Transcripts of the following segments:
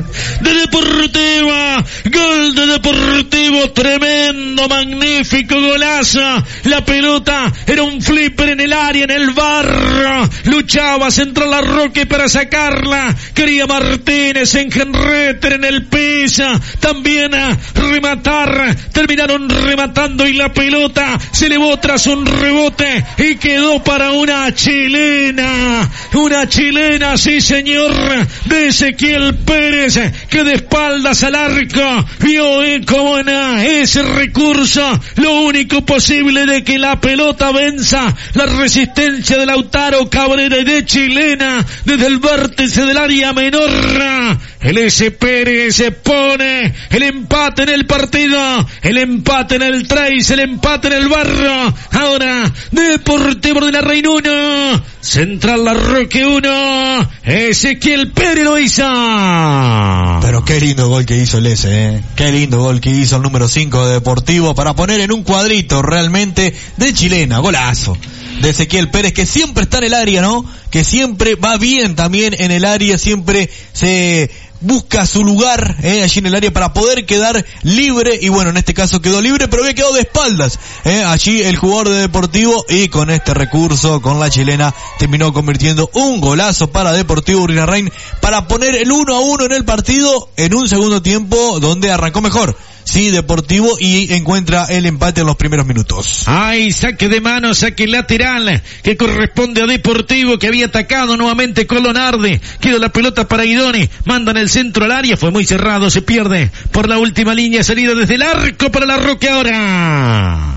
de Deportivo, gol de Deportivo, tremendo, magnífico golazo. La pelota era un flipper en el área, en el barro, luchaba Central Larroque para sacarla, quería Martínez en Henreter en el piso, también a rematar, terminaron rematando y la pelota se elevó tras un rebote y quedó para una chilena, sí señor, de Ezequiel Pérez, que de espaldas al arco vio como en ese recurso lo único posible de que la pelota venza la resistencia de Lautaro Cabrera y de chilena desde el vértice del área menor. El S. Pérez se pone el empate en el partido, el empate en el trace, el empate en el barro. Ahora Deportivo de la Reina 1, Central Larroque 1, Ezequiel Pérez lo hizo. Pero qué lindo gol que hizo el S, qué lindo gol que hizo el número 5 de Deportivo para poner en un cuadrito realmente de chilena, golazo de Ezequiel Pérez, que siempre está en el área, ¿no? Que siempre va bien también en el área, siempre se busca su lugar allí en el área para poder quedar libre, y bueno, en este caso quedó libre, pero había quedado de espaldas allí el jugador de Deportivo, y con este recurso, con la chilena, terminó convirtiendo un golazo para Deportivo Urriarrain para poner el 1-1 en el partido en un segundo tiempo donde arrancó mejor, sí, Deportivo, y encuentra el empate en los primeros minutos. Ay, saque de mano, saque lateral que corresponde a Deportivo, que había atacado nuevamente con Lonardi. Quedó la pelota para Guidoni, mandan el centro al área, fue muy cerrado, se pierde por la última línea, salida desde el arco para Larroque ahora.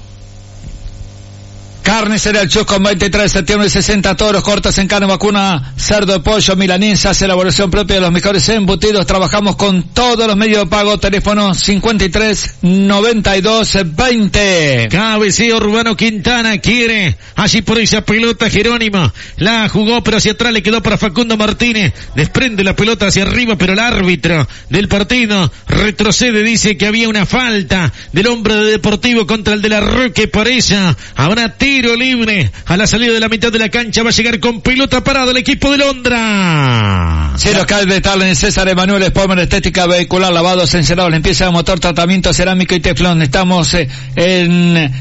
Carnicería El Chusco, 23 de septiembre, 60 toros, cortas en carne vacuna, cerdo, pollo, milanesa, elaboración propia de los mejores embutidos. Trabajamos con todos los medios de pago. Teléfono 53 92 20. Cabeceo Urbano Quintana, quiere allí por esa pelota Jerónimo, la jugó pero hacia atrás, le quedó para Facundo Martínez, desprende la pelota hacia arriba, pero el árbitro del partido retrocede, dice que había una falta del hombre de Deportivo contra el de Larroque, por eso habrá tiro libre a la salida de la mitad de la cancha. Va a llegar con pelota parada el equipo de Londra. Cielo Calde, Talent, César Emanuel, Spalmer, estética vehicular, lavados, encerados, limpieza de motor, tratamiento cerámico y teflón. Estamos en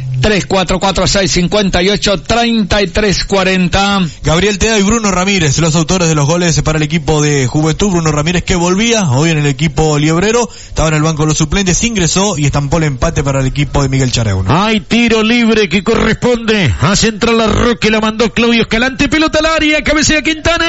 344-658-3340. Gabriel Teda y Bruno Ramírez, los autores de los goles para el equipo de Juventud. Bruno Ramírez, que volvía hoy en el equipo liebrero, estaba en el banco de los suplentes, ingresó y estampó el empate para el equipo de Miguel Chareuno. Hay tiro libre que corresponde a Central Larroque, la mandó Claudio Escalante, pelota al área, cabecea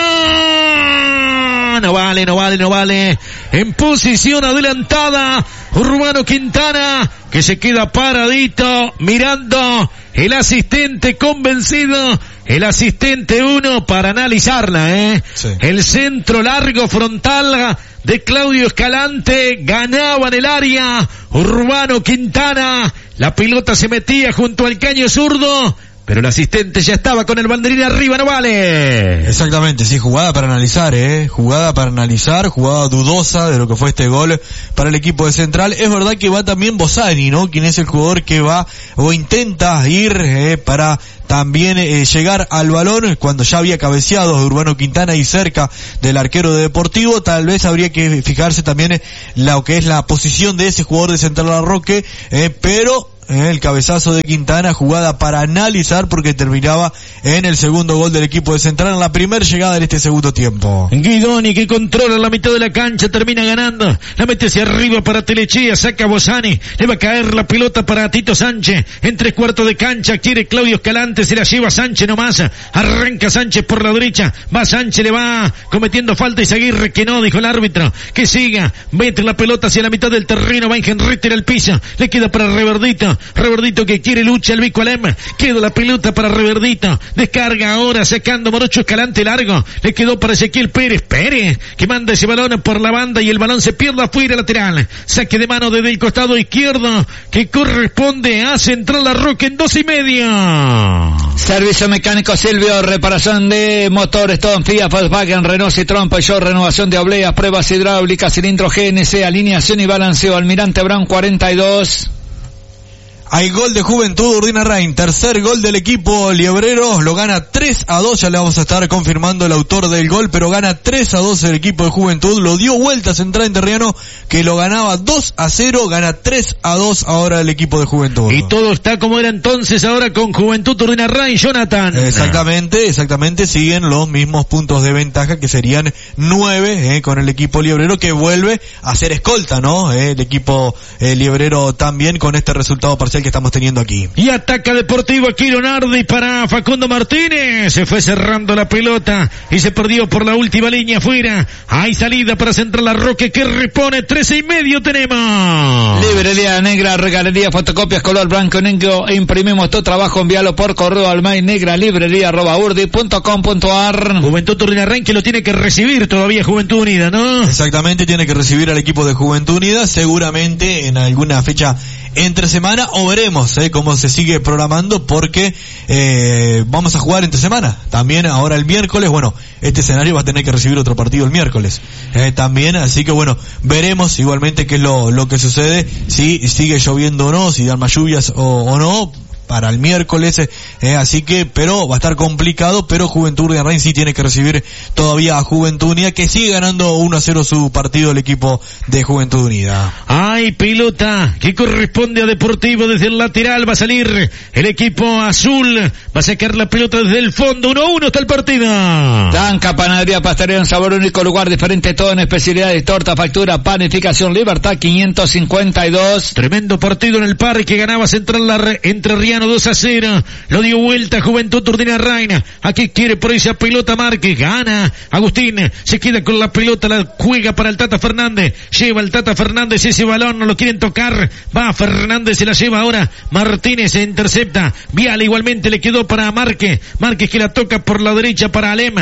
Quintana. No vale. En posición adelantada, Urbano Quintana, que se queda paradito, mirando el asistente convencido, el asistente 1 para analizarla, Sí. El centro largo frontal de Claudio Escalante, ganaba en el área Urbano Quintana, la pelota se metía junto al caño zurdo, pero el asistente ya estaba con el banderín arriba, no vale. Exactamente, sí, jugada para analizar, jugada dudosa de lo que fue este gol para el equipo de Central. Es verdad que va también Bossani, ¿no? Quien es el jugador que va o intenta ir para también llegar al balón cuando ya había cabeceado a Urbano Quintana y cerca del arquero de Deportivo. Tal vez habría que fijarse también en lo que es la posición de ese jugador de Central Larroque, pero el cabezazo de Quintana, jugada para analizar, porque terminaba en el segundo gol del equipo de Central en la primera llegada de este segundo tiempo. Guidoni, que controla la mitad de la cancha, termina ganando, la mete hacia arriba para Telechea, saca a Bossani, le va a caer la pelota para Tito Sánchez, en 3/4 de cancha, quiere Claudio Escalante, se la lleva Sánchez nomás, arranca Sánchez por la derecha, va Sánchez, le va cometiendo falta Izaguirre, que no, dijo el árbitro, que siga, mete la pelota hacia la mitad del terreno, va Henrique al piso, le queda para Reverdito que quiere lucha el Vico Alem, queda la pelota para Reverdito, descarga ahora sacando Morocho Escalante largo, le quedó para Ezequiel Pérez, que manda ese balón por la banda y el balón se pierde afuera lateral, saque de mano desde el costado izquierdo que corresponde a Central Larroque en 2:30. Servicio mecánico Silvio, reparación de motores, todo en Fiat, Volkswagen, Renault, Citroën, Peugeot, renovación de obleas, pruebas hidráulicas, cilindro GNC, alineación y balanceo. Almirante Brown 42. Hay gol de Juventud Urdinarrain, tercer gol del equipo liebrero, lo gana 3-2, ya le vamos a estar confirmando el autor del gol, pero gana 3-2 el equipo de Juventud, lo dio vuelta Central Entrerriano, que lo ganaba 2-0, gana 3-2 ahora el equipo de Juventud. Y todo está como era entonces ahora con Juventud Urdinarrain, Jonathan. Exactamente, siguen los mismos puntos de ventaja, que serían 9, con el equipo liebrero, que vuelve a ser escolta, ¿no? El equipo liebrero también con este resultado parcial que estamos teniendo aquí. Y ataca Deportivo aquí Leonardi para Facundo Martínez. Se fue cerrando la pelota y se perdió por la última línea afuera. Hay salida para Central Larroque que repone 13:30 tenemos. Librería Negra, regalería, fotocopias color blanco negro. Imprimimos tu trabajo, envíalo por correo al mail negra librería@urdi.com.ar. Juventud Urdinarrain que lo tiene que recibir todavía Juventud Unida, ¿no? Exactamente, tiene que recibir al equipo de Juventud Unida, seguramente en alguna fecha entre semana, o veremos cómo se sigue programando, porque vamos a jugar entre semana también ahora el miércoles. Bueno, este escenario va a tener que recibir otro partido el miércoles también, así que bueno, veremos igualmente qué es lo que sucede, si sigue lloviendo o no, si dan más lluvias o no para el miércoles, así que, pero va a estar complicado, pero Juventud Urdinarrain sí tiene que recibir todavía a Juventud Unida, que sigue ganando 1-0 su partido el equipo de Juventud Unida. Hay pelota que corresponde a Deportivo desde el lateral, va a salir el equipo azul, va a sacar la pelota desde el fondo, 1-1 está el partido. Tanca, panadería, pastelería, un sabor único, lugar diferente, todo en especialidades, torta, factura, panificación, Libertad 552. Tremendo partido en el parque, ganaba Central Entrerriano 2-0, lo dio vuelta Juventud Urdinarrain, aquí quiere por esa pelota Márquez, gana Agustín, se queda con la pelota, la juega para el Tata Fernández, lleva el Tata Fernández ese balón, no lo quieren tocar, va Fernández, se la lleva ahora, Martínez se intercepta, Viale igualmente le quedó para Márquez que la toca por la derecha para Alem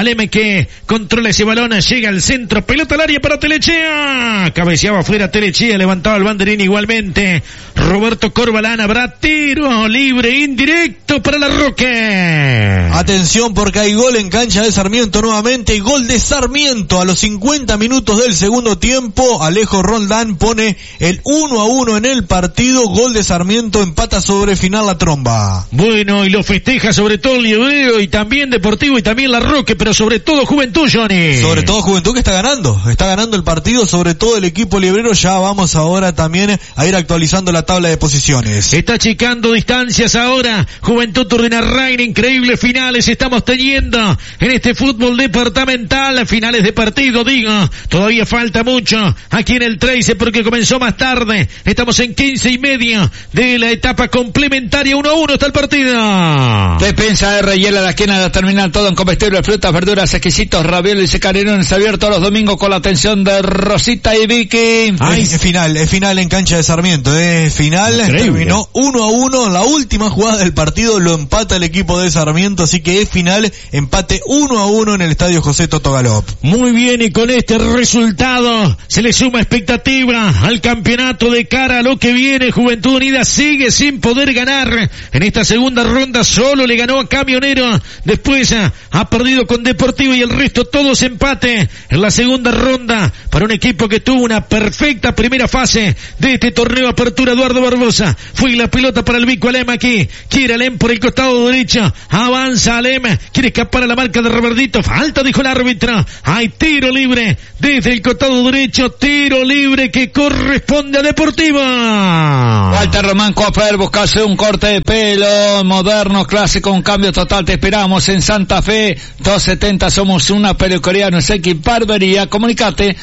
que controla ese balón, llega al centro, pelota al área para Telechea, cabeceaba afuera Telechea, levantaba el banderín igualmente, Roberto Corbalán, habrá tiro libre indirecto para Larroque. Atención, porque hay gol en cancha de Sarmiento nuevamente, gol de Sarmiento a los 50 minutos del segundo tiempo. Alejo Roldán pone el 1-1 en el partido, gol de Sarmiento, empata sobre Final La Tromba. Bueno, y lo festeja sobre todo el Liebrero y también Deportivo y también Larroque, pero sobre todo Juventud, Johnny. Sobre todo Juventud, que está ganando el partido, sobre todo el equipo liebrero. Ya vamos ahora también a ir actualizando la tabla de posiciones. Está achicando distancias ahora Juventud Urdinarrain, increíbles finales estamos teniendo en este fútbol departamental, finales de partido, digo, todavía falta mucho aquí en el 13 porque comenzó más tarde, estamos en 15:30 de la etapa complementaria, 1-1 está el partido. Despensa R, hiela la esquina de la terminal, todo en comestibles, frutas, verduras, exquisitos, raviolis y canelones, abiertos los domingos con la atención de Rosita y Vicky. Es final en cancha de Sarmiento, final, increíble. Terminó 1-1, la última jugada del partido lo empata el equipo de Sarmiento, así que es final, empate 1-1 en el estadio José Toto Galop. Muy bien, y con este resultado se le suma expectativa al campeonato de cara a lo que viene. Juventud Unida sigue sin poder ganar en esta segunda ronda, solo le ganó a Camionero, después ha perdido con Deportivo y el resto todos empate en la segunda ronda para un equipo que tuvo una perfecta primera fase de este torneo Apertura. Eduardo Barbosa, fue la pelota para el Vico Alem aquí, quiere Alem por el costado derecho, avanza Alem, quiere escapar a la marca de Reverdito, falta dijo el árbitro, hay tiro libre desde el costado derecho, tiro libre que corresponde a Deportivo. Walter Román Cofer, buscase un corte de pelo moderno, clásico, un cambio total, te esperamos en Santa Fe, 270, somos una peluquería, no sé qué barbería, comunicate,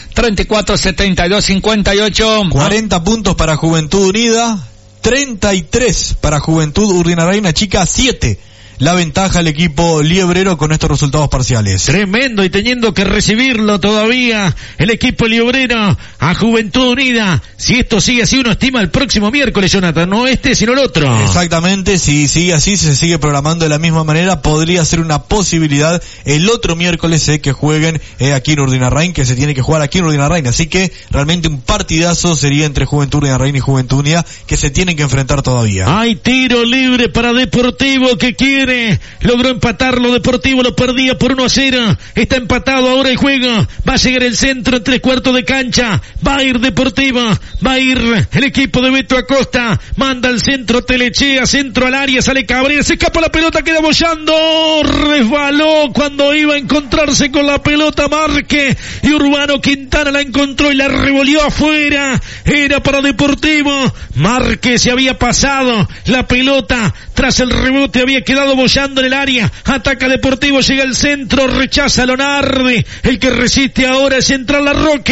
347258. 40 puntos para Juventud Unida, 33 para Juventud Urdinarrain, chica 7. La ventaja el equipo liebrero con estos resultados parciales. Tremendo, y teniendo que recibirlo todavía el equipo liebrero a Juventud Unida. Si esto sigue así, uno estima el próximo miércoles, Jonathan, no este sino el otro. Exactamente, si sigue así, se sigue programando de la misma manera, podría ser una posibilidad el otro miércoles que jueguen aquí en Urdinarrain, que se tiene que jugar aquí en Urdinarrain, así que realmente un partidazo sería entre Juventud Urdinarrain y Juventud Unida, que se tienen que enfrentar todavía. Hay tiro libre para Deportivo que quiere Pérez logró empatarlo. Deportivo lo perdía por 1-0. Está empatado ahora el juego. Va a llegar el centro en 3/4 de cancha. Va a ir Deportivo. Va a ir el equipo de Beto Acosta. Manda el centro Telechea. Centro al área. Sale Cabrera. Se escapa la pelota. Queda bollando. Resbaló cuando iba a encontrarse con la pelota Márquez. Y Urbano Quintana la encontró y la revolvió afuera. Era para Deportivo. Márquez se había pasado la pelota. Tras el rebote había quedado bollando en el área. Ataca Deportivo. Llega el centro. Rechaza Lonardi. El que resiste ahora es Central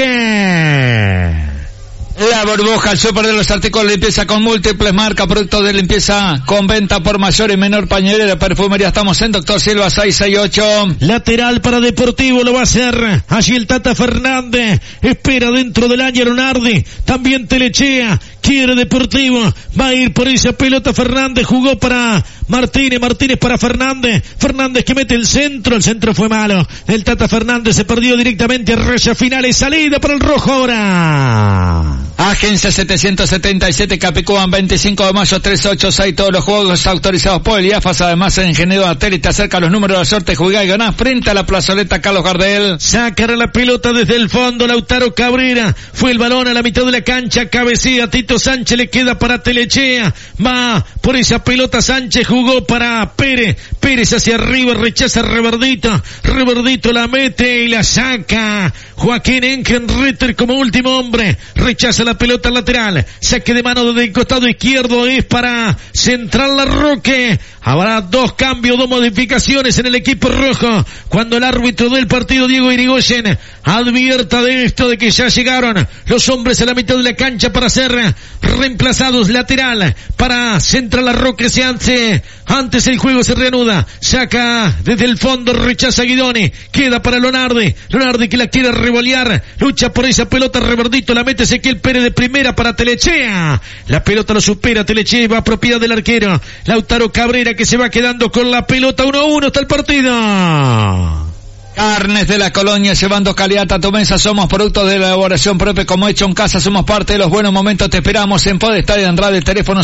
Larroque. La burbuja, el super de los artículos de limpieza con múltiples marcas, productos de limpieza con venta por mayor y menor, pañuelo de perfumería. Estamos en Doctor Silva 668. Lateral para Deportivo, lo va a hacer allí el Tata Fernández. Espera dentro del área Lonardi. También Telechea. Quiere Deportivo. Va a ir por esa pelota Fernández. Jugó para Martínez. Martínez para Fernández. Fernández que mete el centro. El centro fue malo. El Tata Fernández se perdió directamente a raya finales. Salida para el rojo ahora. Agencia 777 Capicúa, 25 de mayo 386. Todos los juegos autorizados por el IAFAS. Además en Ingeniero Satélite acerca los números de la suerte. Jugá y ganá frente a la plazoleta Carlos Gardel. Sacará la pelota desde el fondo Lautaro Cabrera. Fue el balón a la mitad de la cancha. Cabecea Tito Sánchez. Le queda para Telechea. Va por esa pelota Sánchez. Jugó para Pérez. Pérez hacia arriba. Rechaza Reverdito. Reverdito la mete y la saca. Joaquín Engenreter como último hombre. Rechaza la pelota lateral. Saque de mano desde el costado izquierdo. Es para Central Larroque. Habrá 2 cambios, 2 modificaciones en el equipo rojo. Cuando el árbitro del partido, Diego Irigoyen, advierta de esto, de que ya llegaron los hombres a la mitad de la cancha para ser reemplazados. Lateral para Central Larroque. Se hace antes el juego, se reanuda. Saca desde el fondo, rechaza Guidoni. Queda para Lonardi. Lonardi que la quiere revolear. Lucha por esa pelota. Reverdito la mete Ezequiel Pérez de primera para Telechea. La pelota lo supera. Telechea va a propiedad del arquero Lautaro Cabrera, que se va quedando con la pelota. 1-1 está el partido. Carnes de la Colonia, llevando calidad a tu mesa. Somos productos de elaboración propia, como hecho en casa. Somos parte de los buenos momentos. Te esperamos en Podestad en Radio, el teléfono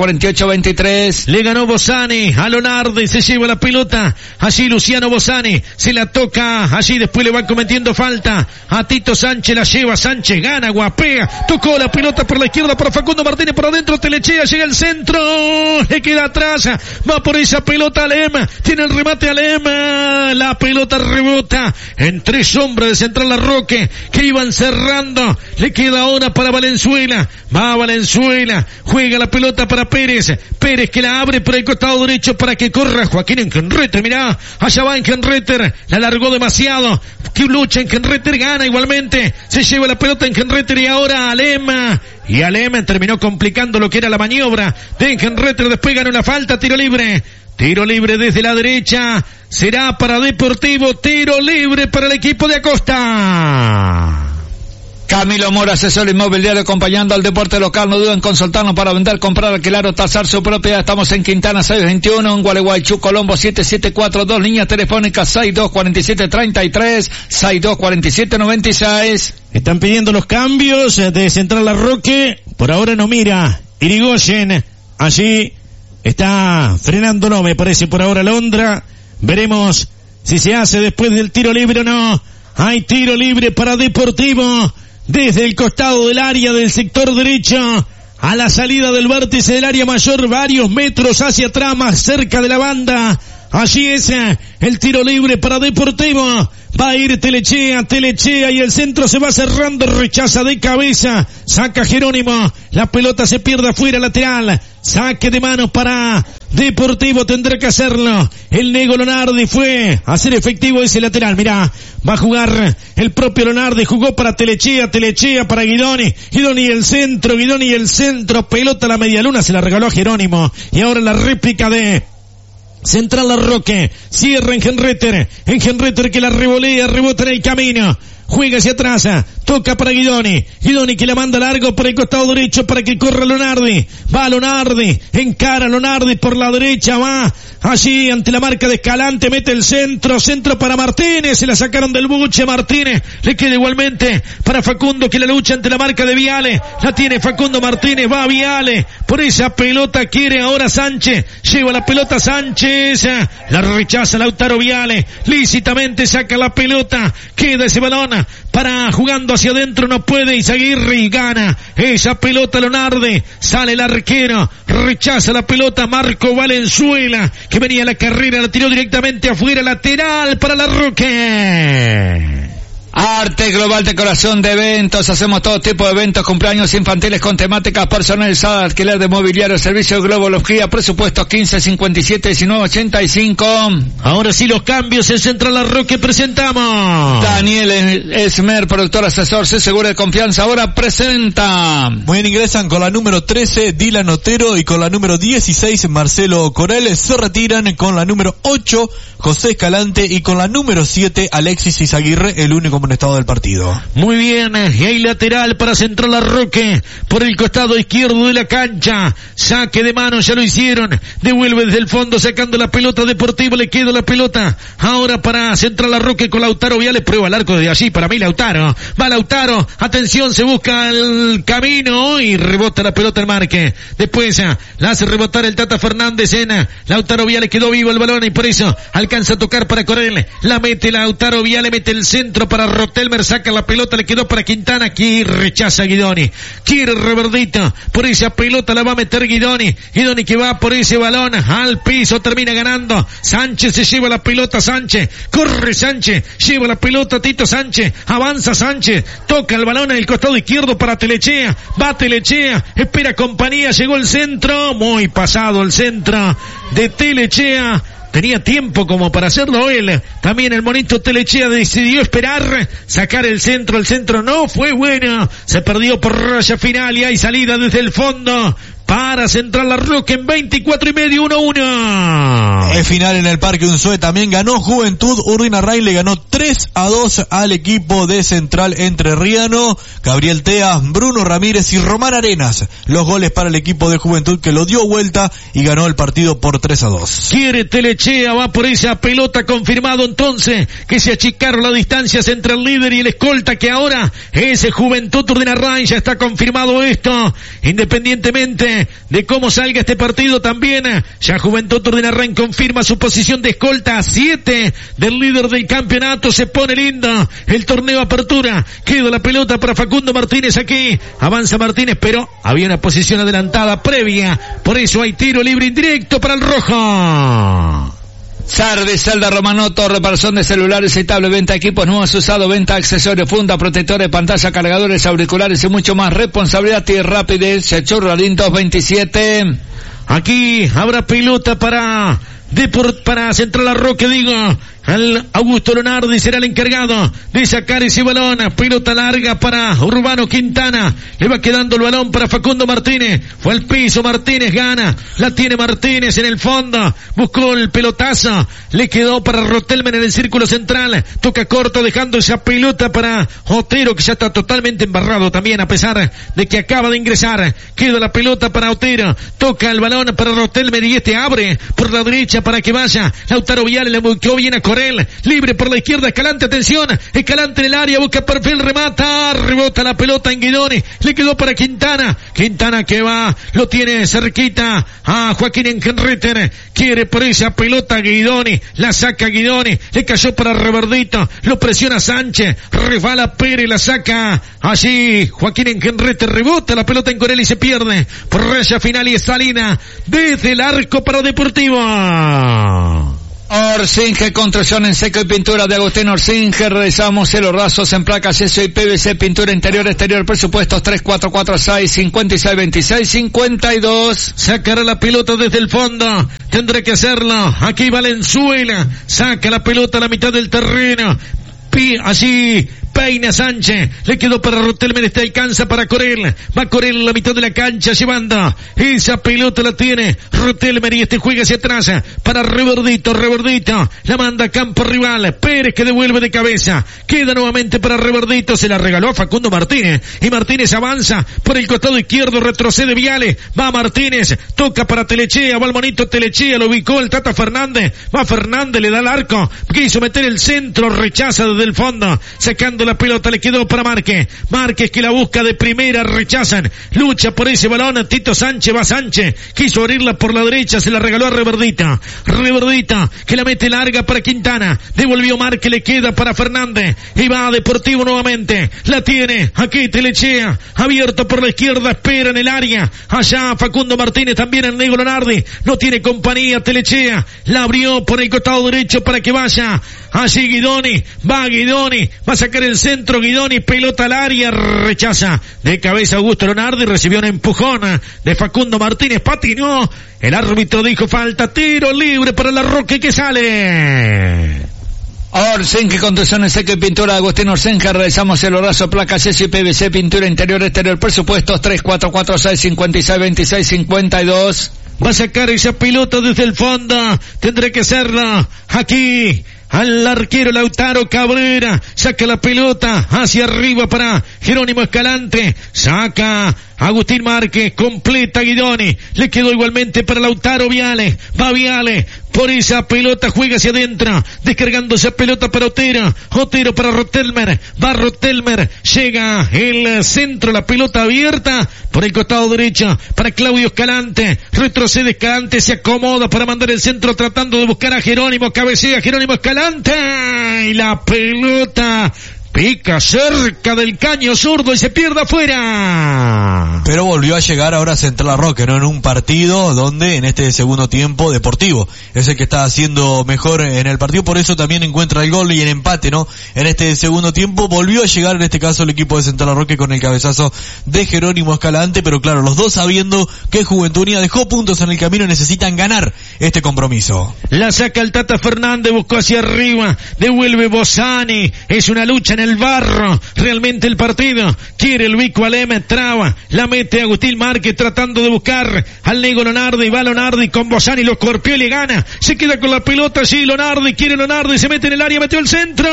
604823. Le ganó Bosani a Lonardi. Se lleva la pelota. Allí Luciano Bosani. Se la toca. Allí después le van cometiendo falta a Tito Sánchez. La lleva Sánchez. Gana, guapea. Tocó la pelota por la izquierda para Facundo Martínez. Por adentro Telechea. Llega el centro. Le queda atrás. Va por esa pelota Alem. Tiene el remate Alem. La pelota rebota en 3 hombres de Central Larroque que iban cerrando. Le queda ahora para Valenzuela. Va Valenzuela. Juega la pelota para Pérez. Pérez que la abre por el costado derecho para que corra Joaquín Engenreter. Mirá, allá va Engenreter. La alargó demasiado. Que lucha Engenreter, gana igualmente. Se lleva la pelota Engenreter y ahora Alema. Y Alema terminó complicando lo que era la maniobra de Engenreter. Después ganó una falta, tiro libre. Tiro libre desde la derecha. Será para Deportivo. Tiro libre para el equipo de Acosta. Camilo Mora, asesor inmobiliario, acompañando al deporte local. No duden en consultarnos para vender, comprar, alquilar o tasar su propiedad. Estamos en Quintana 621, en Gualeguaychú, Colombo 7742. Líneas telefónicas 624733, 624796. Están pidiendo los cambios de Central Larroque. Por ahora no mira Irigoyen. Allí está frenándolo, me parece, por ahora Londra. Veremos si se hace después del tiro libre o no. Hay tiro libre para Deportivo desde el costado del área del sector derecho a la salida del vértice del área mayor, varios metros hacia atrás, más cerca de la banda. Allí es el tiro libre para Deportivo. Va a ir Telechea y el centro se va cerrando, rechaza de cabeza, saca Jerónimo, la pelota se pierde afuera, lateral, saque de manos para Deportivo, tendrá que hacerlo el Nego Lonardi, fue a hacer efectivo ese lateral. Mirá, va a jugar el propio Lonardi, jugó para Telechea para Guidoni y el centro, pelota a la medialuna, se la regaló a Jerónimo, y ahora la réplica de Central Larroque, cierra Engenreter que la revolea, rebota en el camino, juega hacia atrás, toca para Guidoni que la manda largo por el costado derecho para que corra Lonardi, va Lonardi, encara Lonardi por la derecha, va allí ante la marca de Escalante, mete el centro para Martínez, se la sacaron del buche, Martínez, le queda igualmente para Facundo que la lucha ante la marca de Viale, la tiene Facundo Martínez, va Viale, por esa pelota quiere ahora Sánchez, lleva la pelota Sánchez, la rechaza Lautaro Viale, lícitamente saca la pelota, queda ese balón para jugando hacia adentro, no puede Izaguirre y gana esa pelota Lonardi, sale el arquero, rechaza la pelota Marco Valenzuela, que venía a la carrera, la tiró directamente afuera, lateral para la Roque. Arte Global, decoración de eventos, hacemos todo tipo de eventos, cumpleaños infantiles con temáticas personalizadas, alquiler de mobiliario, servicio de globología, presupuesto 15 57 19 85. Ahora sí los cambios en Central La Roque presentamos. Daniel Esmer, productor asesor, se segura de confianza, ahora presenta. Muy bien, ingresan con la número 13 Dylan Otero y con la número 16 Marcelo Corel, se retiran con la número 8 José Escalante y con la número 7 Alexis Izaguirre, el único estado del partido. Muy bien, y hay lateral para Central La Roque por el costado izquierdo de la cancha, saque de mano, ya lo hicieron, devuelve desde el fondo sacando la pelota Deportivo, le queda la pelota ahora para Central La Roque con Lautaro Viale, prueba el arco de allí, para mí Lautaro, va Lautaro, atención, se busca el camino y rebota la pelota el marque, después la hace rebotar el Tata Fernández en Lautaro Viale, quedó vivo el balón y por eso alcanza a tocar para Corel, la mete Lautaro Viale, mete el centro para Rotelmer, saca la pelota, le quedó para Quintana, aquí rechaza Guidoni, quiere Reverdito, por esa pelota la va a meter Guidoni que va por ese balón al piso, termina ganando, Sánchez se lleva la pelota, Sánchez, corre Sánchez, lleva la pelota Tito Sánchez, avanza Sánchez, toca el balón en el costado izquierdo para Telechea, va Telechea, espera compañía, llegó el centro, muy pasado el centro de Telechea, tenía tiempo como para hacerlo él, también el monito Telechea decidió esperar, sacar el centro no fue bueno, se perdió por raya final y hay salida desde el fondo para Central La Roque en 24 y medio, 1-1. El final en el Parque Unzué también ganó Juventud, Urdinarrain le ganó 3-2 al equipo de Central Entrerriano, Gabriel Tea, Bruno Ramírez y Román Arenas, los goles para el equipo de Juventud que lo dio vuelta y ganó el partido por 3-2. Quiere Telechea, va por esa pelota, confirmado entonces que se achicaron las distancias entre el líder y el escolta, que ahora ese Juventud Urdinarrain, ya está confirmado esto, independientemente de cómo salga este partido también, ya Juventud Urdinarrain confirma su posición de escolta a 7 del líder del campeonato, se pone lindo el torneo Apertura, queda la pelota para Facundo Martínez aquí, avanza Martínez, pero había una posición adelantada previa, por eso hay tiro libre indirecto para el rojo. Sardi, Celda Romanoto, reparación de celulares y tablet, venta equipos nuevos usados, venta accesorios, funda, protectores, pantalla, cargadores, auriculares y mucho más. Responsabilidad y rapidez. Churralín 227. Aquí habrá pelota para Central La Roque, al Augusto Lonardi será el encargado de sacar ese balón, pelota larga para Urbano Quintana, le va quedando el balón para Facundo Martínez, fue al piso Martínez, gana, la tiene Martínez en el fondo, buscó el pelotazo, le quedó para Rotelmen en el círculo central, toca corto dejando esa pelota para Otero, que ya está totalmente embarrado también a pesar de que acaba de ingresar, queda la pelota para Otero, toca el balón para Rotelmen y este abre por la derecha para que vaya Lautaro Viale, le buscó bien a Corel, libre por la izquierda, Escalante, atención, Escalante en el área, busca perfil, remata, rebota la pelota en Guidoni, le quedó para Quintana que va, lo tiene cerquita a Joaquín Engenreter, quiere por esa pelota Guidoni, la saca Guidoni, le cayó para Reverdito, lo presiona Sánchez, resbala Pérez, la saca allí Joaquín Engenreter, rebota la pelota en Corel y se pierde por raya final y salida desde el arco para Deportivo. Orsinge, construcción en seco y pintura de Agustín Orsinge. Realizamos celorrazos en placas, yeso y PVC, pintura interior, exterior, presupuestos 3446-5626-52. Sacará la pelota desde el fondo, tendrá que hacerlo. Aquí Valenzuela, saca la pelota a la mitad del terreno. Allí peina Sánchez, le quedó para Rotelmer, este alcanza para Corel, va Corel en la mitad de la cancha llevando, esa pelota la tiene Rotelmer y este juega hacia atrás, para Reverdito, la manda a campo rival, Pérez que devuelve de cabeza, queda nuevamente para Reverdito, se la regaló a Facundo Martínez, y Martínez avanza por el costado izquierdo, retrocede Viale, va Martínez, toca para Telechea, va el monito Telechea, lo ubicó el Tata Fernández, va Fernández, le da el arco, quiso meter el centro, rechaza desde el fondo, sacando la pelota, le quedó para Márquez que la busca de primera, rechazan, lucha por ese balón, Tito Sánchez, va Sánchez, quiso abrirla por la derecha, se la regaló a Reverdita, que la mete larga para Quintana, devolvió Márquez, le queda para Fernández, y va a Deportivo nuevamente, la tiene, aquí Telechea, abierto por la izquierda, espera en el área, allá Facundo Martínez, también el Nego Lonardi, no tiene compañía Telechea, la abrió por el costado derecho para que vaya, allí Guidoni, va a sacar el centro Guidoni, pelota al área, rechaza, de cabeza Augusto Lonardi, recibió un empujón de Facundo Martínez, patinó, el árbitro dijo falta, tiro libre para la Roque que sale. Orsenque, Construcciones Seca y Pintura, Agustín Orsenque, realizamos el horazo, placa yeso y PVC, pintura interior, exterior, presupuestos 3446-5626-52. Va a sacar esa pelota desde el fondo, tendrá que hacerla aquí. Al arquero Lautaro Cabrera, saca la pelota hacia arriba para Jerónimo Escalante, saca Agustín Márquez, completa Guidoni, le quedó igualmente para Lautaro Viale, va Viale, por esa pelota juega hacia adentro, descargando esa pelota para Otero para Rotelmer, va Rotelmer, llega el centro, la pelota abierta por el costado derecho para Claudio Escalante, retrocede Escalante, se acomoda para mandar el centro tratando de buscar a Jerónimo, cabecea Jerónimo Escalante, y la pelota pica cerca del caño zurdo y se pierde afuera. Pero volvió a llegar ahora Central Roque, ¿no? En un partido donde en este segundo tiempo Deportivo es el que está haciendo mejor en el partido, por eso también encuentra el gol y el empate, ¿no? En este segundo tiempo volvió a llegar en este caso el equipo de Central Roque con el cabezazo de Jerónimo Escalante, pero claro, los dos sabiendo que Juventud Unida dejó puntos en el camino, necesitan ganar este compromiso. La saca el Tata Fernández, buscó hacia arriba, devuelve Bosani, es una lucha en el barro, realmente el partido, quiere el Vico Alem, traba, la mete Agustín Márquez tratando de buscar al Nego Lonardi, va Lonardi con Bosani, lo corpió y le gana, se queda con la pelota, sí, Lonardi, quiere Lonardi, se mete en el área, metió el centro,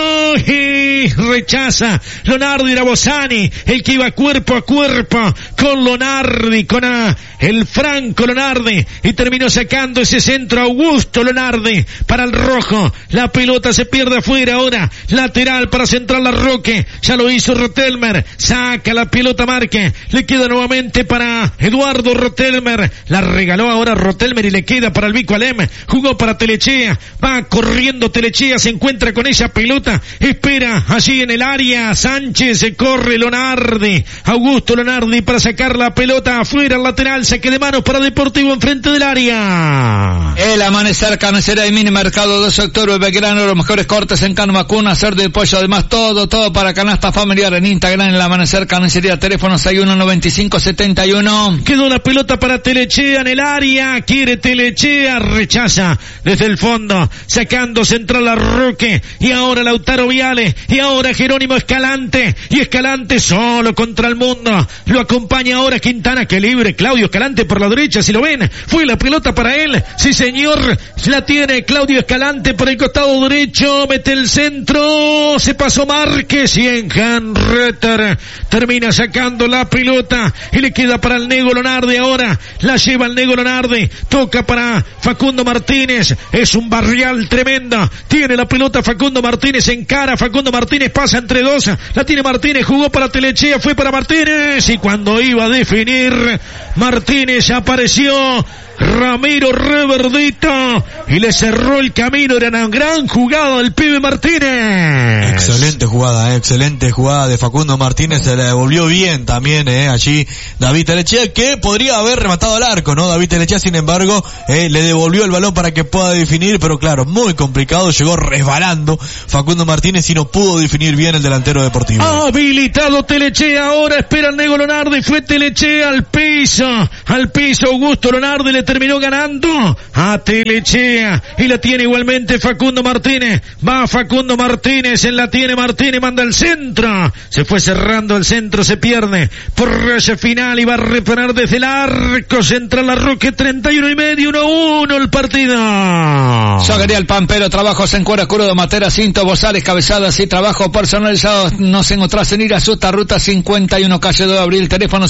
y rechaza, Lonardi era Bosani, el que iba cuerpo a cuerpo con Lonardi, con el Franco Lonardi, y terminó sacando ese centro Augusto Lonardi para el rojo, la pelota se pierde afuera, ahora lateral para Central La Roque, ya lo hizo Rotelmer, saca la pelota Márquez, le queda nuevamente para Eduardo Rotelmer, la regaló ahora Rotelmer y le queda para el Vico Alem, jugó para Telechea, va corriendo Telechea, se encuentra con esa pelota, espera allí en el área, Sánchez, se corre Lonardi, Augusto Lonardi para sacar la pelota afuera, al lateral, saque de manos para Deportivo enfrente del área. El Amanecer, Carnicería y Mini Mercado 2 de octubre, Belgrano, los mejores cortes en carne vacuna, cerdo y pollo, además todo para canasta familiar en Instagram, en el Amanecer Carnicería, teléfono 619571. Quedó la pelota para Telechea en el área, quiere Telechea, rechaza desde el fondo, sacando Central La Roque, y ahora Lautaro Viale, y ahora Jerónimo Escalante, y Escalante solo contra el mundo, lo acompaña ahora Quintana, que libre, Claudio Escalante por la derecha, si lo ven, fue la pelota para él, sí señor, la tiene Claudio Escalante por el costado derecho, mete el centro, se pasó Márquez y Henretter termina sacando la pelota y le queda para el Nego Lonardi, ahora la lleva el Nego Lonardi, toca para Facundo Martínez, es un barrial tremendo, tiene la pelota Facundo Martínez, encara, Facundo Martínez pasa entre dos, la tiene Martínez, jugó para Telechea, fue para Martínez y cuando iba a definir Martínez apareció Ramiro Reverdito y le cerró el camino, era una gran jugada del pibe Martínez. Excelente jugada de Facundo Martínez, se le devolvió bien también allí David Telechea, que podría haber rematado al arco, ¿no? David Telechea, sin embargo, le devolvió el balón para que pueda definir, pero claro, muy complicado, llegó resbalando Facundo Martínez y no pudo definir bien el delantero Deportivo. Habilitado Telechea, ahora espera el Nego Lonardi, fue Telechea al piso, al piso Augusto Lonardi, le terminó ganando a Telechea y la tiene igualmente Facundo Martínez. Va Facundo Martínez, en la tiene Martínez, manda al centro, se fue cerrando el centro, se pierde por raya final y va a reparar desde el arco central Larroque. 31,5, 1-1 el partido. Soguería El Pampero, trabajos en cuero oscuro de matera, cinto, bozales, cabezadas y trabajo personalizados. Nos encontrás en Irasusta, ruta 51, calle 2 de abril, teléfono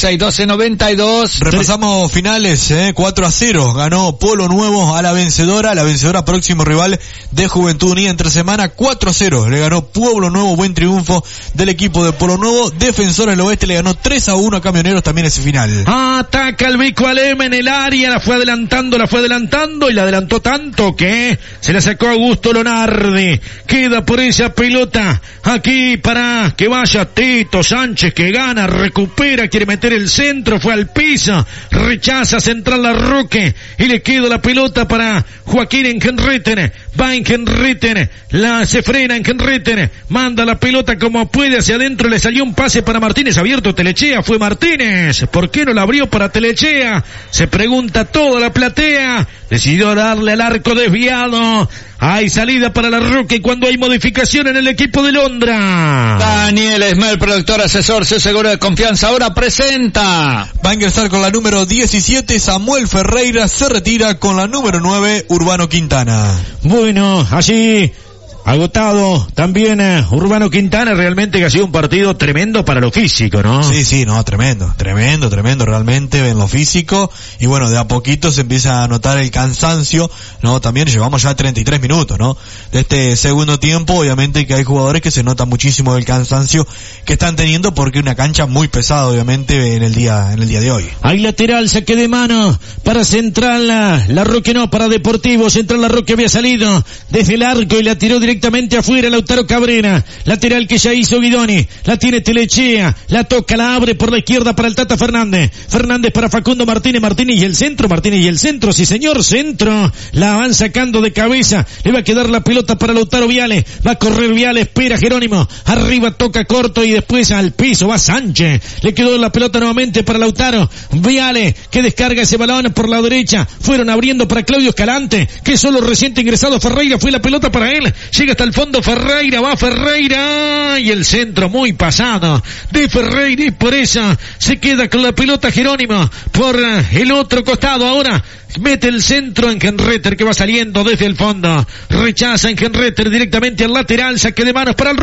561292. Repasamos finales, 4-0, ganó Polo Nuevo a la vencedora próximo rival de Juventud Unida entre semana, 4-0, le ganó Pueblo Nuevo, buen triunfo del equipo de Polo Nuevo. Defensor del Oeste le ganó 3-1 a Camioneros también ese final. Ataca el Vico Alema en el área, la fue adelantando y la adelantó tanto que se la sacó Augusto Lonardi. Queda por esa pelota aquí para que vaya Tito Sánchez, que gana, recupera, quiere meter el centro, fue al piso, rechaza central Larroque y le queda la pelota para Joaquín Engenreten. Va Engenreten, se frena Engenreten, manda la pelota como puede hacia adentro, le salió un pase para Martínez, abierto Telechea, fue Martínez, ¿por qué no la abrió para Telechea? Se pregunta toda la platea, decidió darle al arco desviado. Hay salida para Larroque cuando hay modificación en el equipo de Londra. Daniel Esmel, productor, asesor, su seguro de confianza, ahora presenta. Va a ingresar con la número 17, Samuel Ferreira, se retira con la número 9, Urbano Quintana. Bueno, allí agotado también Urbano Quintana, realmente que ha sido un partido tremendo para lo físico, ¿no? Sí, no, tremendo realmente en lo físico, y bueno, de a poquito se empieza a notar el cansancio, ¿no? También llevamos ya 33 minutos, ¿no? De este segundo tiempo, obviamente que hay jugadores que se nota muchísimo el cansancio que están teniendo porque una cancha muy pesada, obviamente, en el día de hoy. Hay lateral, saque de mano para Central, Larroque no, para Deportivo, Central Larroque había salido desde el arco y la tiró directamente afuera Lautaro Cabrera, lateral que ya hizo Guidoni, la tiene Telechea, la toca, la abre por la izquierda para el Tata Fernández para Facundo Martínez y el centro, sí señor, centro, la van sacando de cabeza, le va a quedar la pelota para Lautaro Viales, va a correr Viales, espera Jerónimo, arriba toca corto y después al piso va Sánchez, le quedó la pelota nuevamente para Lautaro Viales, que descarga ese balón por la derecha, fueron abriendo para Claudio Escalante, que solo reciente ingresado Ferreira, fue la pelota para él, llega hasta el fondo Ferreira, va Ferreira y el centro muy pasado de Ferreira y por eso se queda con la pelota Jerónimo por el otro costado. Ahora mete el centro en Engenreter, que va saliendo desde el fondo, rechaza Engenreter directamente al lateral, saque de manos para el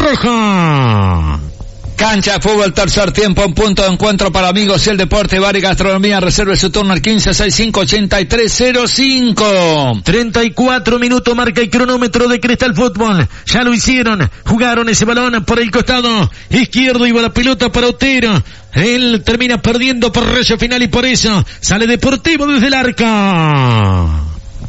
rojo. Cancha de fútbol, tercer tiempo, un punto de encuentro para amigos y el deporte, bar y gastronomía. Reserve su turno al 1565-8305. 34 minutos marca el cronómetro de Cristal Fútbol. Ya lo hicieron, jugaron ese balón por el costado izquierdo, iba la pelota para Otero. Él termina perdiendo por rayo final y por eso sale Deportivo desde el arco.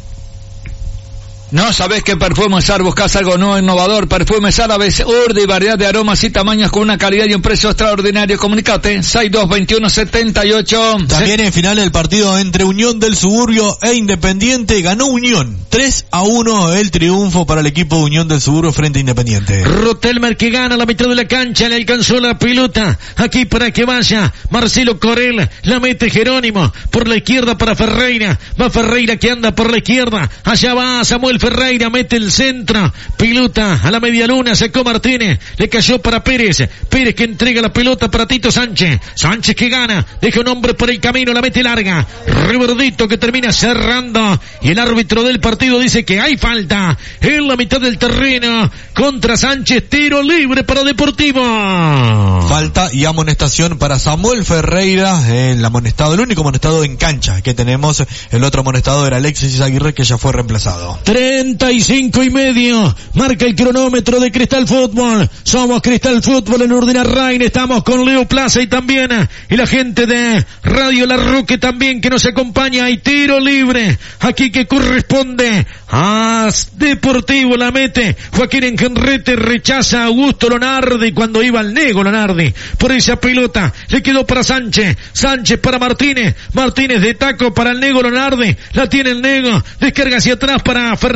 ¿No sabés qué perfume usar? ¿Buscás algo nuevo, innovador? Perfumes árabes, Urdi, variedad de aromas y tamaños con una calidad y un precio extraordinario. Comunicate, 622178. También en final el partido entre Unión del Suburbio e Independiente, ganó Unión, 3-1 el triunfo para el equipo de Unión del Suburbio frente a Independiente. Rotelmer que gana la mitad de la cancha, le alcanzó la pelota, aquí para que vaya Marcelo Corel, la mete Jerónimo, por la izquierda para Ferreira, va Ferreira que anda por la izquierda, allá va Samuel Ferreira, mete el centro, pelota a la media luna, sacó Martínez, le cayó para Pérez que entrega la pelota para Tito Sánchez que gana, deja un hombre por el camino, la mete larga, Riverdito que termina cerrando, y el árbitro del partido dice que hay falta en la mitad del terreno contra Sánchez, tiro libre para Deportivo. Falta y amonestación para Samuel Ferreira, el único amonestado en cancha que tenemos. El otro amonestado era Alexis Aguirre, que ya fue reemplazado. 35:30 marca el cronómetro de Cristal Fútbol. Somos Cristal Fútbol en Urdinarrain, estamos con Leo Plaza y también y la gente de Radio Larroque también que nos acompaña. Hay tiro libre aquí que corresponde a Deportivo, la mete Joaquín Engenrete, rechaza a Augusto Lonardi cuando iba al nego Lonardi por esa pelota, le quedó para Sánchez para Martínez de taco para el nego Lonardi, la tiene el nego, descarga hacia atrás para Fernández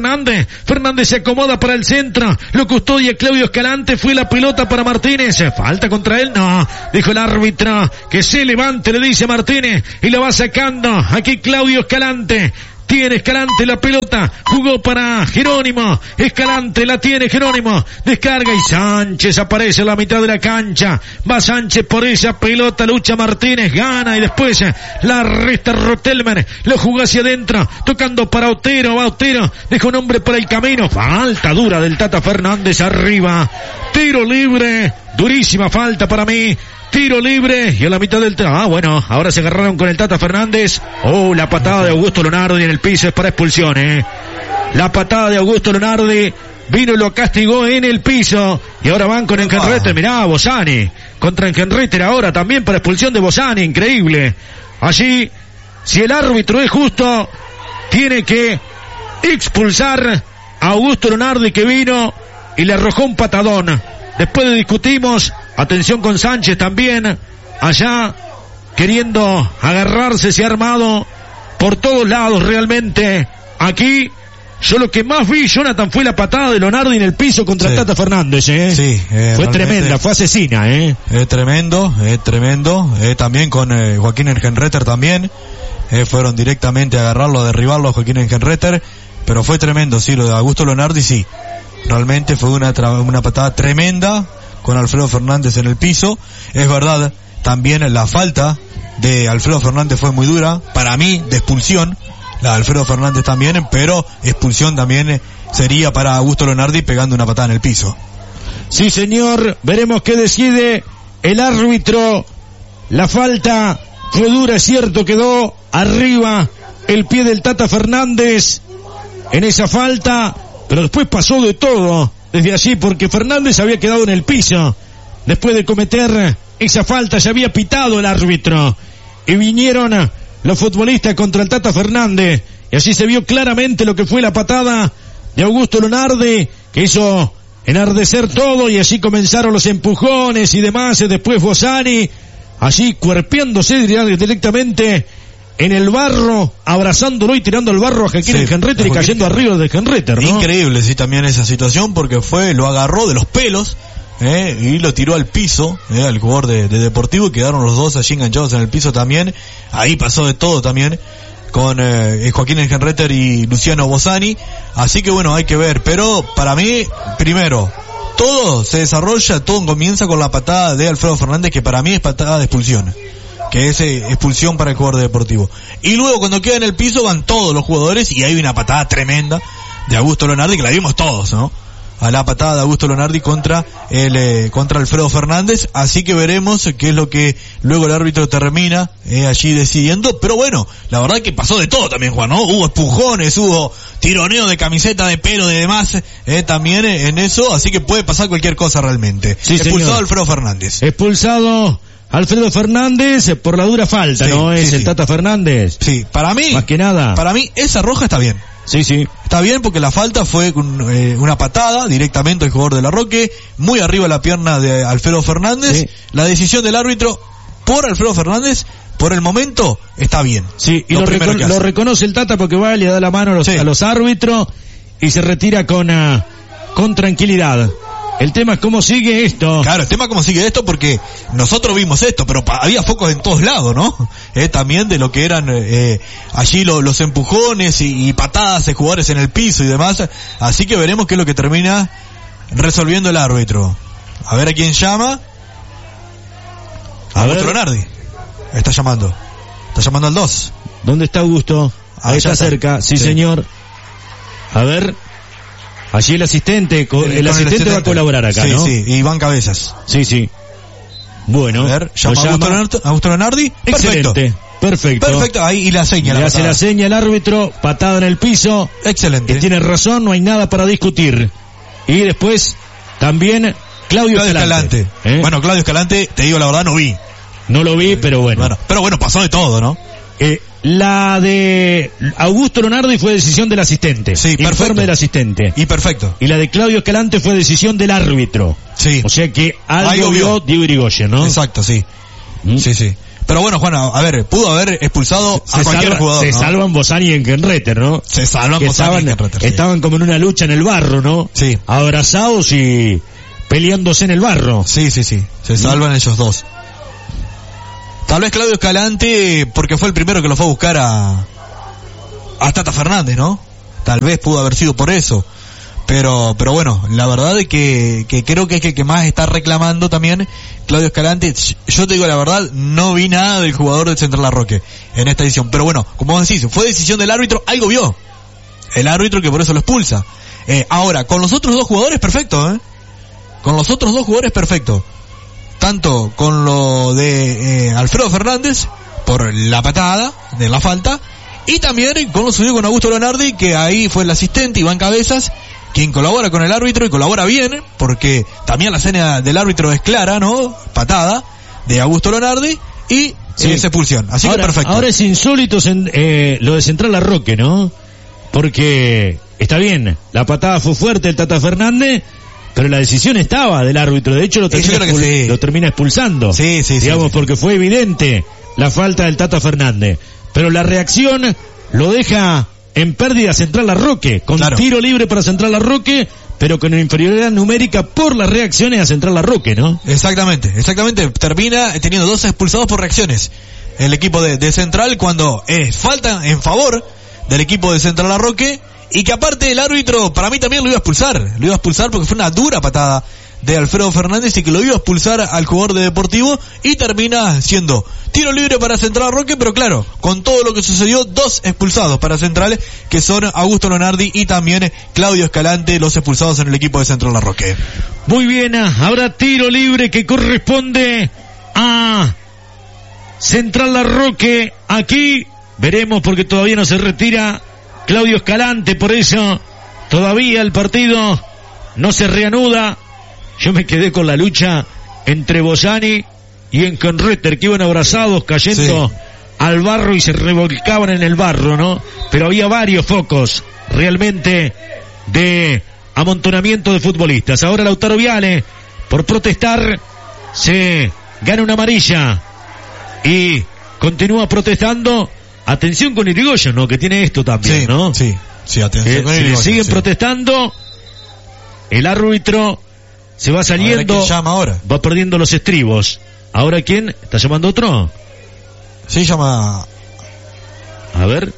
Fernández. Fernández se acomoda para el centro. Lo custodia Claudio Escalante. Fue la pelota para Martínez. Falta contra él. No. Dijo el árbitro que se levante, le dice Martínez. Y la va sacando. Aquí Claudio Escalante. Tiene Escalante la pelota, jugó para Jerónimo, Escalante la tiene Jerónimo, descarga y Sánchez aparece en la mitad de la cancha, va Sánchez por esa pelota, lucha Martínez, gana y después la resta Rotelmer, lo jugó hacia adentro, tocando para Otero, va Otero, deja un hombre por el camino, falta dura del Tata Fernández arriba, tiro libre, durísima falta para mí. Tiro libre y a la mitad del... bueno, ahora se agarraron con el Tata Fernández. La patada de Augusto Lonardi en el piso es para expulsión, La patada de Augusto Lonardi vino y lo castigó en el piso. Y ahora van con Engenreter. Mirá, Bosani. Contra Engenreter ahora también para expulsión de Bosani. Increíble. Allí, si el árbitro es justo, tiene que expulsar a Augusto Lonardi, que vino y le arrojó un patadón. Después discutimos, atención con Sánchez también, allá queriendo agarrarse, se ha armado por todos lados realmente. Aquí, yo lo que más vi, Jonathan, fue la patada de Lonardi en el piso contra el Tata Fernández, Sí, fue tremenda, fue asesina, Es tremendo. También con Joaquín Engenreter también. Fueron directamente a agarrarlo, a derribarlo a Joaquín Engenreter. Pero fue tremendo, sí, lo de Augusto Lonardi, sí. Realmente fue una patada tremenda con Alfredo Fernández en el piso. Es verdad, también la falta de Alfredo Fernández fue muy dura, para mí, de expulsión, la de Alfredo Fernández también, pero expulsión también sería para Augusto Lonardi pegando una patada en el piso. Sí, señor, veremos qué decide el árbitro. La falta fue dura, es cierto, quedó arriba el pie del Tata Fernández en esa falta. Pero después pasó de todo desde allí, porque Fernández había quedado en el piso. Después de cometer esa falta, ya había pitado el árbitro. Y vinieron los futbolistas contra el Tata Fernández. Y así se vio claramente lo que fue la patada de Augusto Lonardi, que hizo enardecer todo. Y así comenzaron los empujones y demás. Y después Bosani, allí cuerpeándose directamente en el barro, abrazándolo y tirando el barro a Joaquín Engenreter y cayendo arriba de Engenreter, ¿no? Increíble, sí, también esa situación, porque lo agarró de los pelos, y lo tiró al piso, al jugador de Deportivo, y quedaron los dos allí enganchados en el piso también. Ahí pasó de todo también con Joaquín Engenreter y Luciano Bosani. Así que bueno, hay que ver, pero para mí, primero, todo se desarrolla, todo comienza con la patada de Alfredo Fernández, que para mí es patada de expulsión, que es expulsión para el jugador de Deportivo. Y luego cuando queda en el piso van todos los jugadores y hay una patada tremenda de Augusto Lonardi, que la vimos todos, ¿no? A la patada de Augusto Lonardi contra Alfredo Fernández. Así que veremos qué es lo que luego el árbitro termina allí decidiendo. Pero bueno, la verdad que pasó de todo también, Juan, ¿no? Hubo empujones, hubo tironeo de camiseta, de pelo y demás, también en eso. Así que puede pasar cualquier cosa realmente. Sí, expulsado señor. Alfredo Fernández. Expulsado Alfredo Fernández por la dura falta, sí, ¿no? Es sí, el Tata Fernández. Sí, para mí, más que nada. Para mí esa roja está bien. Sí. Está bien porque la falta fue una patada directamente al jugador de la Roque, muy arriba la pierna de Alfredo Fernández. Sí. La decisión del árbitro por Alfredo Fernández, por el momento, está bien. Sí, y lo reconoce el Tata porque va y le da la mano a los árbitros y se retira con tranquilidad. El tema es cómo sigue esto. Claro, el tema es cómo sigue esto, porque nosotros vimos esto, pero había focos en todos lados, ¿no? También de lo que eran allí los empujones y patadas de jugadores en el piso y demás. Así que veremos qué es lo que termina resolviendo el árbitro. A ver a quién llama. Augusto Lonardi. Está llamando al 2. ¿Dónde está Augusto? Ahí está cerca, sí, señor. A ver. Allí el asistente va a colaborar acá, ¿no? Sí, Iván Cabezas. Sí. Bueno. A ver, llama Augusto Lonardi. Excelente. Perfecto. Ahí y la seña. Le hace la seña al árbitro, patada en el piso. Excelente. Que tiene razón, no hay nada para discutir. Y después, también, Claudio Escalante. Bueno, Claudio Escalante, te digo la verdad, no vi. No lo vi, pero bueno. Pero bueno, pasó de todo, ¿no? La de Augusto Lonardi fue decisión del asistente. Sí, perfecto. Informe del asistente. Y perfecto. Y la de Claudio Escalante fue decisión del árbitro. Sí. O sea que algo vio Diego Irigoyen, ¿no? Exacto, sí. Sí. Pero bueno, Juan, a ver, pudo haber expulsado a cualquier jugador. Se salvan Bozani y Enkenreter, ¿no? Se salvan Bozani y Enkenreter. Estaban como en una lucha en el barro, ¿no? Sí. Abrazados y peleándose en el barro. Sí. Se salvan ellos dos. Tal vez Claudio Escalante, porque fue el primero que lo fue a buscar a Tata Fernández, ¿no? Tal vez pudo haber sido por eso. Pero bueno, la verdad es que creo que es el que más está reclamando también Claudio Escalante. Yo te digo la verdad, no vi nada del jugador del Central Larroque en esta edición. Pero bueno, como vos decís, fue decisión del árbitro, algo vio el árbitro que por eso lo expulsa. Ahora, con los otros dos jugadores, perfecto, con los otros dos jugadores, perfecto. Tanto con lo de Alfredo Fernández, por la patada de la falta, y también con lo suyo con Augusto Lonardi, que ahí fue el asistente, Iván Cabezas, quien colabora con el árbitro y colabora bien, porque también la seña del árbitro es clara, ¿no? Patada de Augusto Lonardi y esa expulsión. Así ahora, que perfecto. Ahora es insólito lo de Central Larroque, ¿no? Porque está bien, la patada fue fuerte el Tata Fernández, pero la decisión estaba del árbitro. De hecho lo termina expulsando. Sí. Digamos, porque fue evidente la falta del Tata Fernández. Pero la reacción lo deja en pérdida Central Larroque, con tiro libre para Central Larroque, pero con inferioridad numérica por las reacciones a Central Larroque, ¿no? Exactamente. Termina teniendo 2 expulsados por reacciones el equipo de Central, cuando falta en favor del equipo de Central Larroque, y que aparte el árbitro para mí también lo iba a expulsar porque fue una dura patada de Alfredo Fernández y que lo iba a expulsar al jugador de Deportivo, y termina siendo tiro libre para Central Larroque, pero claro, con todo lo que sucedió, 2 expulsados para Central, que son Augusto Lonardi y también Claudio Escalante, los expulsados en el equipo de Central Larroque. Muy bien, habrá tiro libre que corresponde a Central Larroque. Aquí veremos, porque todavía no se retira Claudio Escalante, por eso todavía el partido no se reanuda. Yo me quedé con la lucha entre Bozani y Enkenreter, que iban abrazados cayendo al barro y se revolcaban en el barro, ¿no? Pero había varios focos realmente de amontonamiento de futbolistas. Ahora Lautaro Viale, por protestar, se gana una amarilla y continúa protestando. Atención con Irigoyen, ¿no? Que tiene esto también, ¿no? Sí, atención con Irigoyen. Siguen protestando. El árbitro se va saliendo. ¿Quién llama ahora? Va perdiendo los estribos. ¿Ahora quién? ¿Está llamando otro? Sí, llama. A ver.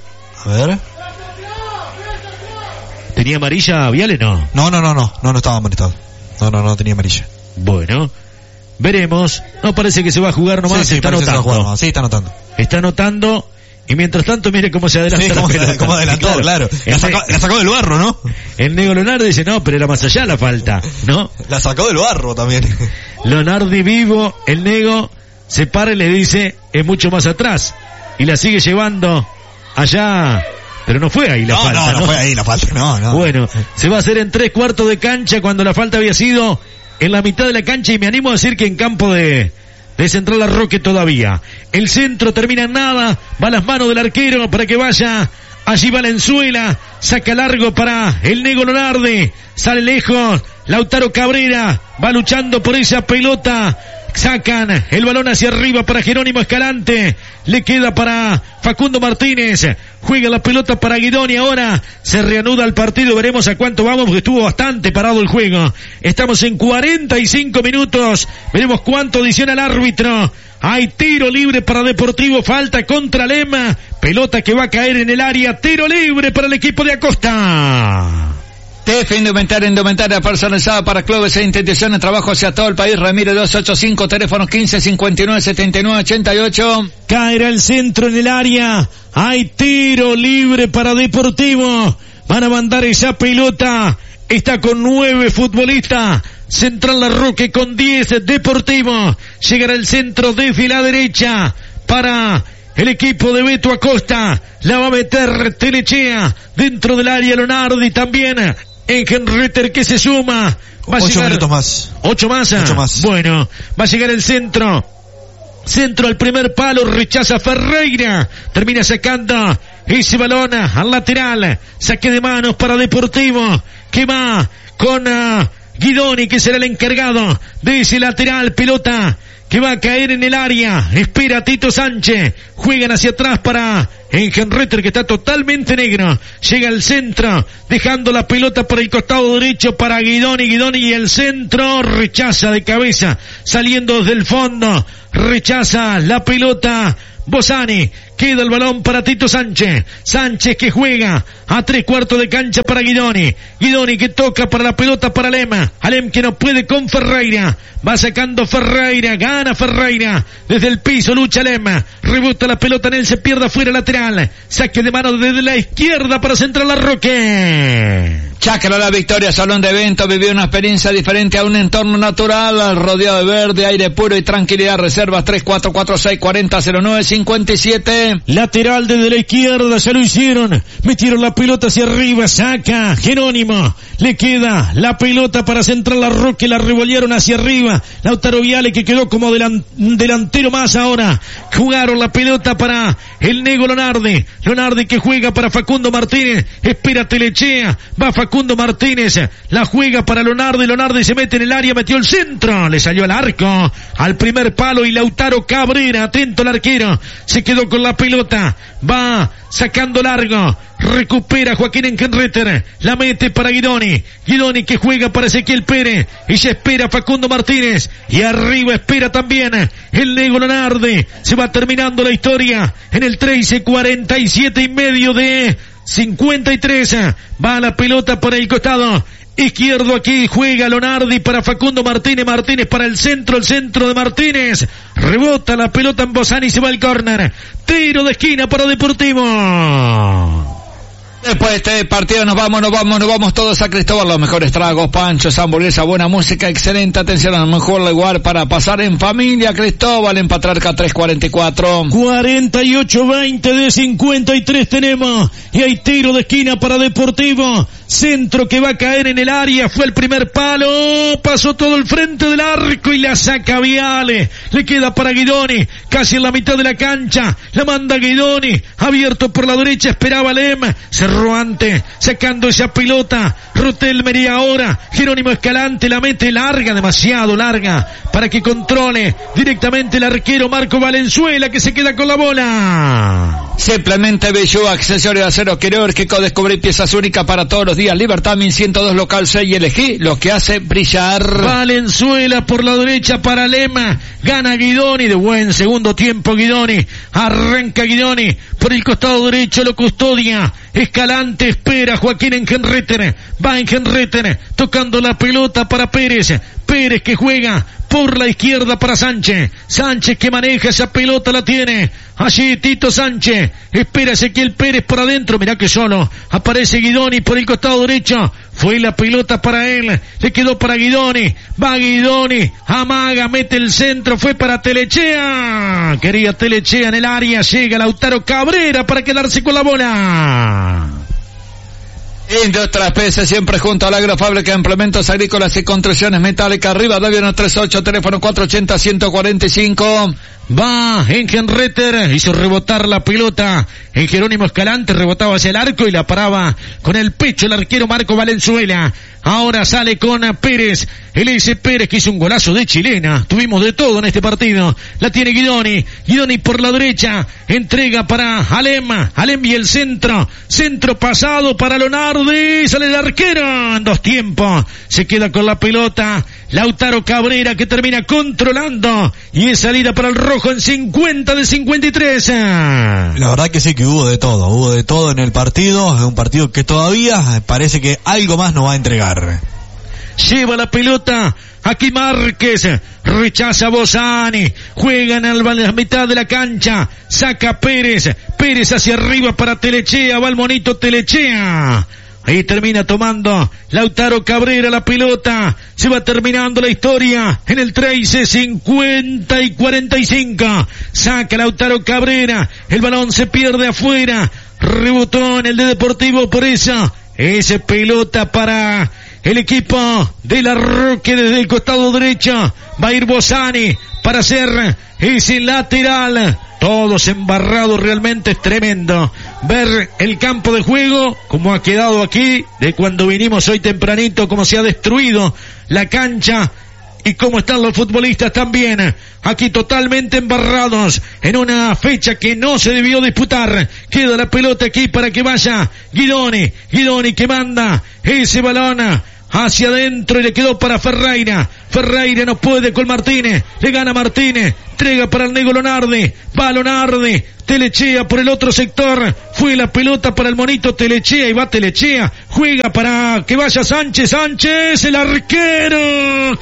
¿Tenía amarilla Viale? No. No estaba amonestado. No tenía amarilla. Bueno, veremos. No, parece que se va a jugar nomás. Está anotando. Sí, está anotando. Está anotando. Y mientras tanto, mire cómo se adelanta la pelota. Cómo adelantó, claro. La sacó del barro, ¿no? El Nego Lonardi dice, no, pero era más allá la falta, ¿no? La sacó del barro también. Lonardi vivo, el Nego se para y le dice, es mucho más atrás. Y la sigue llevando allá, pero no fue ahí la falta. No fue ahí la falta, no. Bueno, se va a hacer en 3/4 de cancha, cuando la falta había sido en la mitad de la cancha, y me animo a decir que en campo de Central Larroque todavía. El centro termina en nada, va a las manos del arquero para que vaya allí Valenzuela, saca largo para el Nego Lonardi, sale lejos Lautaro Cabrera, va luchando por esa pelota, sacan el balón hacia arriba para Jerónimo Escalante, le queda para Facundo Martínez, juega la pelota para Guidoni. Ahora se reanuda el partido, veremos a cuánto vamos, porque estuvo bastante parado el juego. Estamos en 45 minutos, veremos cuánto adiciona el árbitro. Hay tiro libre para Deportivo, falta contra Lema, pelota que va a caer en el área, tiro libre para el equipo de Acosta. TF Indumentaria personalizada para clubes e instituciones, trabajo hacia todo el país. Ramírez 285, teléfono 15 59 79 88. Caerá el centro en el área, hay tiro libre para Deportivo, van a mandar esa pelota, está con 9 futbolistas, Central Larroque con 10, Deportivo, llegará el centro desde la derecha para el equipo de Beto Acosta, la va a meter Telechea dentro del área, Lonardi también, Enkenreter que se suma, va a 8 llegar, minutos más. 8 más. Bueno, va a llegar el centro al primer palo, rechaza Ferreira, termina sacando ese balón al lateral, saque de manos para Deportivo, que va con Guidoni, que será el encargado de ese lateral, pelota que va a caer en el área. Espera Tito Sánchez. Juegan hacia atrás para Henreter, que está totalmente negro. Llega al centro, dejando la pelota por el costado derecho para Guidoni. Guidoni y el centro. Rechaza de cabeza, saliendo desde el fondo. Rechaza la pelota Bosani. Queda el balón para Tito Sánchez. Sánchez que juega a 3/4 de cancha para Guidoni. Guidoni que toca para la pelota para Alem. Alem que no puede con Ferreira. Va sacando Ferreira. Gana Ferreira. Desde el piso lucha Alem. Rebota la pelota en él. Se pierde afuera lateral. Saque de mano desde la izquierda para Central Larroque. Chácara La Victoria, salón de eventos, vivió una experiencia diferente a un entorno natural, rodeado de verde, aire puro y tranquilidad. Reservas 3446400957. Lateral desde la izquierda, ya lo hicieron. Metieron la pelota hacia arriba, saca Jerónimo. Le queda la pelota para Central Larroque, la revolvieron hacia arriba. Lautaro Viale que quedó como delantero más ahora. Jugaron la pelota para el Nego Lonardi. Lonardi que juega para Facundo Martínez. Espera Telechea. Va Facundo Martínez. La juega para Lonardi. Lonardi se mete en el área, metió el centro. Le salió al arco. Al primer palo y Lautaro Cabrera. Atento el arquero. Se quedó con la pelota. Va sacando largo. Recupera Joaquín Henreter. La mete para Guidoni. Guidoni que juega para Ezequiel Pérez. Y se espera Facundo Martínez. Y arriba espera también el Nego Lonardi. Se va terminando la historia en el 13:47 de 53. Va la pelota por el costado izquierdo, aquí juega Lonardi para Facundo Martínez. Martínez para el centro de Martínez. Rebota la pelota en Bosani y se va al córner. Tiro de esquina para Deportivo. Después de este partido nos vamos todos a Cristóbal. Los mejores tragos, panchos, hamburguesa, buena música, excelente atención al mejor lugar para pasar en familia. Cristóbal en Patriarca 344. 48-20 de 53 tenemos. Y hay tiro de esquina para Deportivo. Centro que va a caer en el área. Fue el primer palo. Pasó todo el frente del arco y la saca Viale. Le queda para Guidoni. Casi en la mitad de la cancha. La manda Guidoni. Abierto por la derecha. Esperaba Alem. Cerró antes. Sacando esa pelota. Rotelmeri ahora. Jerónimo Escalante la mete larga. Demasiado larga. Para que controle directamente el arquero Marco Valenzuela, que se queda con la bola. Simplemente Bello, accesorio de acero quirúrgico. Descubrí piezas únicas para todos los días. Libertad 1102 local 6 y elegí lo que hace brillar. Valenzuela por la derecha para Lema. Gana Guidoni de buen segundo tiempo. Guidoni. Arranca Guidoni. Por el costado derecho lo custodia. Escalante espera Joaquín Henreter. Va Henreter. Tocando la pelota para Pérez. Pérez que juega por la izquierda para Sánchez. Sánchez que maneja esa pelota, la tiene. Allí Tito Sánchez. Espera Ezequiel Pérez por adentro. Mirá que solo aparece Guidoni por el costado derecho. Fue la pelota para él. Le quedó para Guidoni. Va Guidoni. Amaga, mete el centro. Fue para Telechea. Quería Telechea en el área. Llega Lautaro Cabrera para quedarse con la bola. Industria Especias, siempre junto a la Agrofábrica de Implementos Agrícolas y Construcciones Metálicas. Arriba, Daviano 38, teléfono 480-145. Va en Henreter, hizo rebotar la pelota en Jerónimo Escalante, rebotaba hacia el arco y la paraba con el pecho el arquero Marco Valenzuela. Ahora sale con Pérez, el S. Pérez que hizo un golazo de chilena. Tuvimos de todo en este partido. La tiene Guidoni. Guidoni por la derecha, entrega para Alem. Alem y el centro pasado para Lonardi. Sale el arquero en dos tiempos. Se queda con la pelota Lautaro Cabrera, que termina controlando y es salida para el rojo en 50 de 53. La verdad que sí, que hubo de todo en el partido. Es un partido que todavía parece que algo más nos va a entregar. Lleva la pelota aquí Márquez, rechaza Bosani, juega en la mitad de la cancha, saca Pérez hacia arriba para Telechea, va el monito Telechea. Ahí termina tomando Lautaro Cabrera la pelota. Se va terminando la historia en el 13, 50 y 45. Saca Lautaro Cabrera. El balón se pierde afuera. Rebotó en el de Deportivo, por eso esa pelota para el equipo de Larroque desde el costado derecho. Va a ir Bosani para hacer ese lateral. Todos embarrados, realmente es tremendo ver el campo de juego como ha quedado aquí, de cuando vinimos hoy tempranito, como se ha destruido la cancha y cómo están los futbolistas también. Aquí totalmente embarrados en una fecha que no se debió disputar. Queda la pelota aquí para que vaya Guidoni que manda ese balón hacia adentro y le quedó para Ferreira. Ferreira no puede con Martínez, le gana Martínez, entrega para el Nego Lonardi, va Lonardi, Telechea por el otro sector, fue la pelota para el monito Telechea y va Telechea, juega para que vaya Sánchez, el arquero,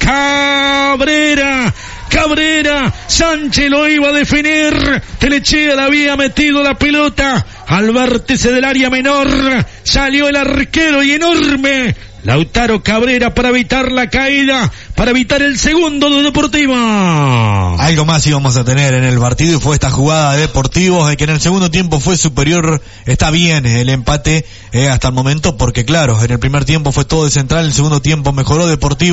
Cabrera, Sánchez lo iba a definir, Telechea le había metido la pelota al vértice del área menor, salió el arquero y enorme Lautaro Cabrera para evitar la caída, para evitar el segundo de Deportivo. Algo más íbamos a tener en el partido y fue esta jugada de Deportivo, de que en el segundo tiempo fue superior. Está bien el empate hasta el momento, porque claro, en el primer tiempo fue todo de Central, en el segundo tiempo mejoró Deportivo.